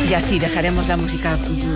Y así dejaremos la música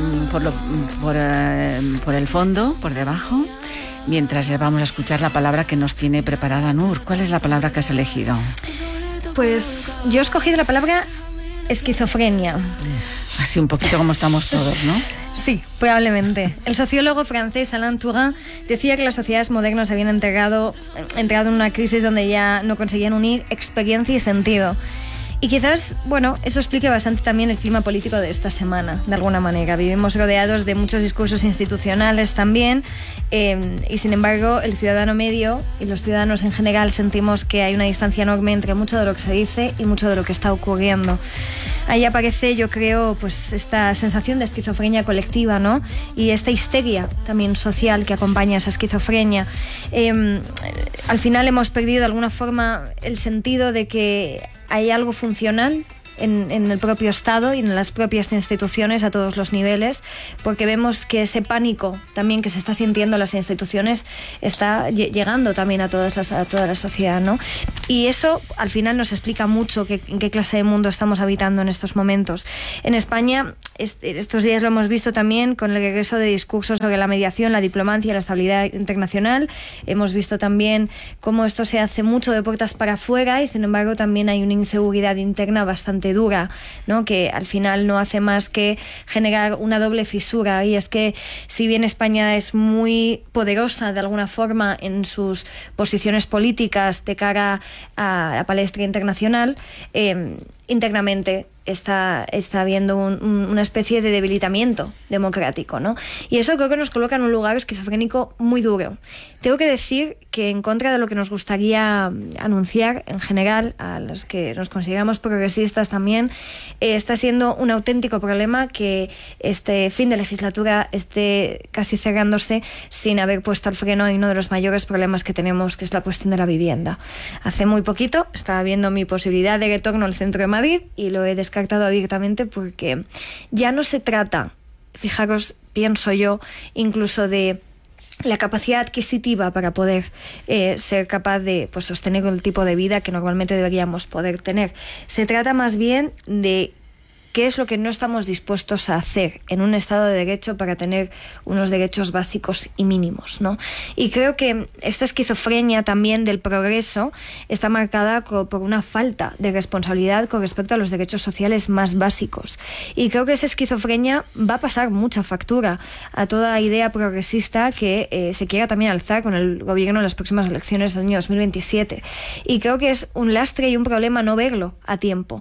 por el fondo, por debajo, mientras vamos a escuchar la palabra que nos tiene preparada Nur. ¿Cuál es la palabra que has elegido? Pues yo he escogido la palabra esquizofrenia. Así un poquito como estamos todos, ¿no? Sí, probablemente. El sociólogo francés Alain Touraine decía que las sociedades modernas habían entrado en una crisis donde ya no conseguían unir experiencia y sentido. Y quizás, bueno, eso explique bastante también el clima político de esta semana, de alguna manera. Vivimos rodeados de muchos discursos institucionales también, y sin embargo el ciudadano medio y los ciudadanos en general sentimos que hay una distancia enorme entre mucho de lo que se dice y mucho de lo que está ocurriendo. Ahí aparece, yo creo, pues esta sensación de esquizofrenia colectiva, ¿no? Y esta histeria también social que acompaña a esa esquizofrenia. Al final hemos perdido de alguna forma el sentido de que hay algo funcional en el propio Estado y en las propias instituciones a todos los niveles, porque vemos que ese pánico también que se está sintiendo en las instituciones está llegando también a toda la sociedad, ¿no? Y eso al final nos explica mucho en qué clase de mundo estamos habitando en estos momentos. En España, estos días lo hemos visto también con el regreso de discursos sobre la mediación, la diplomacia y la estabilidad internacional. Hemos visto también cómo esto se hace mucho de puertas para afuera y sin embargo también hay una inseguridad interna bastante dura, ¿no? Que al final no hace más que generar una doble fisura, y es que si bien España es muy poderosa de alguna forma en sus posiciones políticas de cara a la palestra internacional, internamente está habiendo una especie de debilitamiento democrático, ¿no? Y eso creo que nos coloca en un lugar esquizofrénico muy duro. Tengo que decir que, en contra de lo que nos gustaría anunciar en general a los que nos consideramos progresistas también, está siendo un auténtico problema que este fin de legislatura esté casi cerrándose sin haber puesto al freno a uno de los mayores problemas que tenemos, que es la cuestión de la vivienda. Hace muy poquito estaba viendo mi posibilidad de retorno al centro de Madrid y lo he descartado abiertamente, porque ya no se trata, fijaros, pienso yo, incluso de la capacidad adquisitiva para poder ser capaz de sostener el tipo de vida que normalmente deberíamos poder tener. Se trata más bien de qué es lo que no estamos dispuestos a hacer en un Estado de Derecho para tener unos derechos básicos y mínimos, ¿no? Y creo que esta esquizofrenia también del progreso está marcada por una falta de responsabilidad con respecto a los derechos sociales más básicos. Y creo que esa esquizofrenia va a pasar mucha factura a toda idea progresista que se quiera también alzar con el gobierno en las próximas elecciones del año 2027. Y creo que es un lastre y un problema no verlo a tiempo,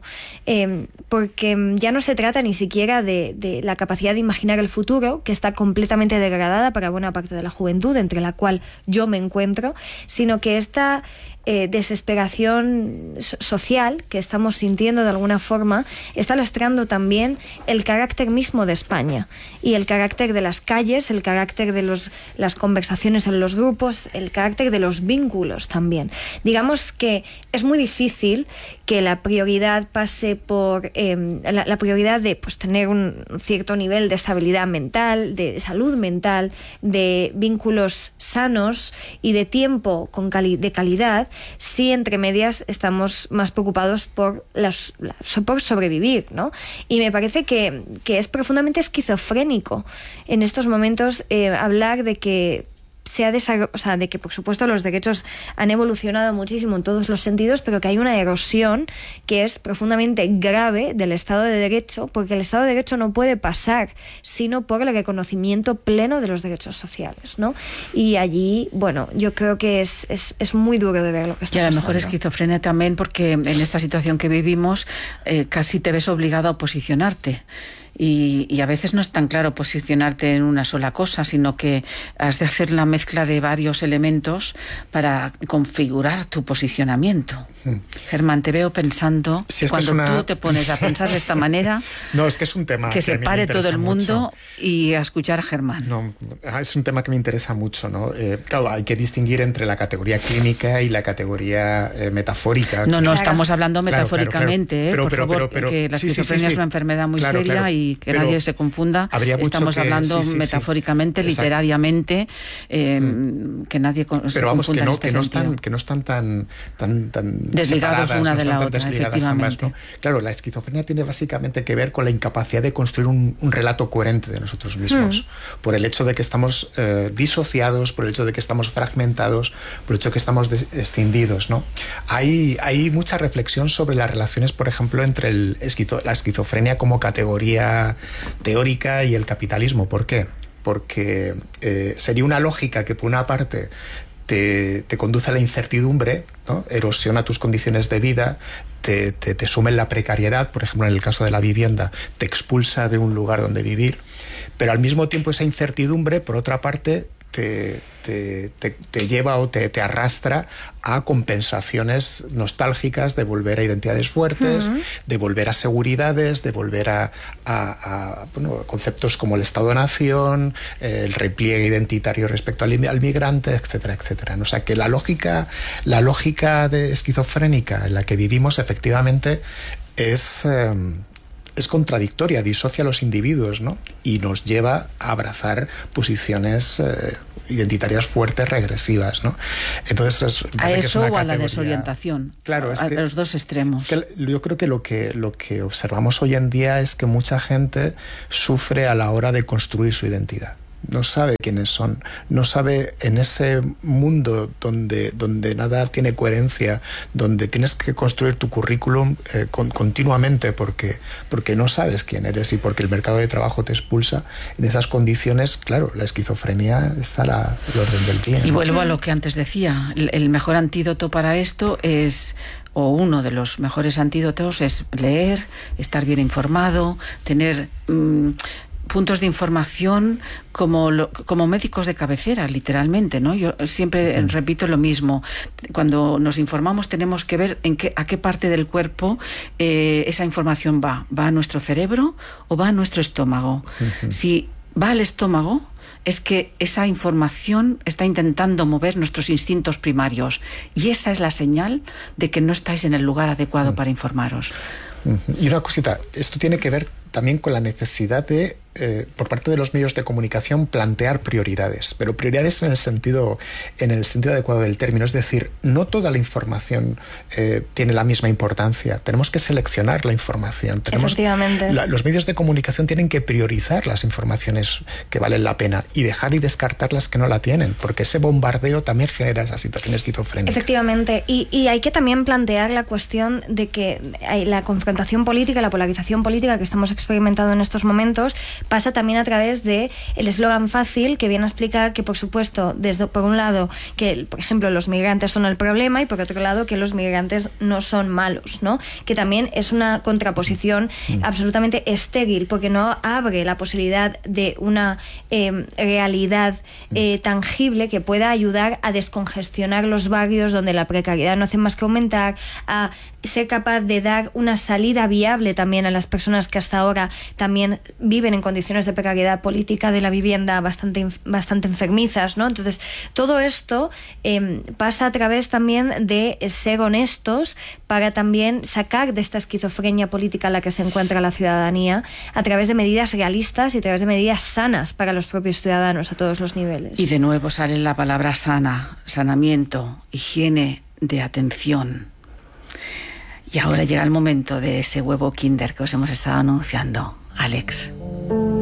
porque ya no se trata ni siquiera de la capacidad de imaginar el futuro, que está completamente degradada para buena parte de la juventud, entre la cual yo me encuentro, sino que esta desesperación social que estamos sintiendo de alguna forma está lastrando también el carácter mismo de España y el carácter de las calles, el carácter de las conversaciones en los grupos, el carácter de los vínculos también. Digamos que es muy difícil que la prioridad pase por la prioridad de tener un cierto nivel de estabilidad mental, de salud mental, de vínculos sanos y de tiempo de calidad, si entre medias estamos más preocupados por sobrevivir, ¿no? Y me parece que es profundamente esquizofrénico en estos momentos hablar de que de que por supuesto los derechos han evolucionado muchísimo en todos los sentidos, pero que hay una erosión que es profundamente grave del Estado de Derecho, porque el Estado de Derecho no puede pasar sino por el reconocimiento pleno de los derechos sociales, ¿no? Y allí, bueno, yo creo que es muy duro de ver lo que está pasando. Y a lo mejor esquizofrenia también porque en esta situación que vivimos casi te ves obligado a posicionarte. Y a veces no es tan claro posicionarte en una sola cosa, sino que has de hacer la mezcla de varios elementos para configurar tu posicionamiento. Germán, te veo pensando, si cuando tú te pones a pensar de esta manera, no, es que es un tema que se pare todo el mundo mucho. Y a escuchar a Germán. No, es un tema que me interesa mucho, ¿no? Claro, hay que distinguir entre la categoría clínica y la categoría metafórica. No, estamos hablando metafóricamente, por favor, que la esquizofrenia es una enfermedad muy seria y y que nadie se confunda. Estamos hablando metafóricamente, literariamente, que nadie se confunda en este sentido. Que no están tan desligados una de la otra, efectivamente. ¿no? Claro, la esquizofrenia tiene básicamente que ver con la incapacidad de construir un relato coherente de nosotros mismos, por el hecho de que estamos disociados, por el hecho de que estamos fragmentados, por el hecho de que estamos escindidos, ¿no? Hay mucha reflexión sobre las relaciones, por ejemplo, entre la esquizofrenia como categoría teórica y el capitalismo. ¿Por qué? Porque sería una lógica que, por una parte, te conduce a la incertidumbre, ¿no? Erosiona tus condiciones de vida, te sume en la precariedad, por ejemplo, en el caso de la vivienda, te expulsa de un lugar donde vivir, pero al mismo tiempo esa incertidumbre, por otra parte, te lleva o te arrastra a compensaciones nostálgicas de volver a identidades fuertes, de volver a seguridades, de volver a conceptos como el Estado-Nación, el repliegue identitario respecto al migrante, etcétera, etcétera. O sea que la lógica esquizofrénica en la que vivimos efectivamente es contradictoria, disocia a los individuos, ¿no? Y nos lleva a abrazar posiciones identitarias fuertes, regresivas, ¿no? Entonces, a eso o a la desorientación. Claro, a los dos extremos. Es que yo creo que lo que observamos hoy en día es que mucha gente sufre a la hora de construir su identidad. No sabe quiénes son, no sabe, en ese mundo donde nada tiene coherencia, donde tienes que construir tu currículum continuamente porque no sabes quién eres y porque el mercado de trabajo te expulsa. En esas condiciones, claro, la esquizofrenia está al orden del día, ¿no? Y vuelvo a lo que antes decía, el mejor antídoto para esto es, o uno de los mejores antídotos es leer, estar bien informado, tener puntos de información como médicos de cabecera, literalmente, ¿no? Yo siempre repito lo mismo. Cuando nos informamos tenemos que ver a qué parte del cuerpo esa información va. ¿Va a nuestro cerebro o va a nuestro estómago? Si va al estómago, es que esa información está intentando mover nuestros instintos primarios, y esa es la señal de que no estáis en el lugar adecuado para informaros. Y una cosita, esto tiene que ver también con la necesidad de, por parte de los medios de comunicación, plantear prioridades, pero prioridades en el sentido adecuado del término. Es decir, no toda la información tiene la misma importancia. Tenemos que seleccionar la información. Efectivamente. Los medios de comunicación tienen que priorizar las informaciones que valen la pena y dejar y descartar las que no la tienen, porque ese bombardeo también genera esa situación esquizofrénica. Efectivamente, y hay que también plantear la cuestión de que la confrontación política, la polarización política que estamos experimentando en estos momentos pasa también a través de el eslogan fácil que viene a explicar que, por supuesto, por un lado, que por ejemplo los migrantes son el problema, y por otro lado que los migrantes no son malos, ¿no? Que también es una contraposición absolutamente estéril, porque no abre la posibilidad de una realidad tangible que pueda ayudar a descongestionar los barrios donde la precariedad no hace más que aumentar, a ser capaz de dar una salida viable también a las personas que hasta ahora también viven en condiciones de precariedad política de la vivienda bastante enfermizas, ¿no? Entonces, todo esto pasa a través también de ser honestos para también sacar de esta esquizofrenia política en la que se encuentra la ciudadanía a través de medidas realistas y a través de medidas sanas para los propios ciudadanos a todos los niveles. Y de nuevo sale la palabra sana, sanamiento, higiene de atención. Y ahora llega el momento de ese huevo Kinder que os hemos estado anunciando. Alex.